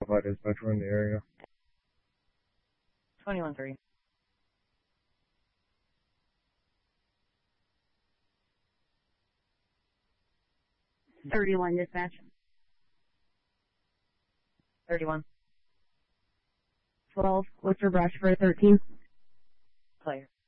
notify dispatcher in the area. 21-3. (31) dispatch. 31. 12, look for brush for 13. Player.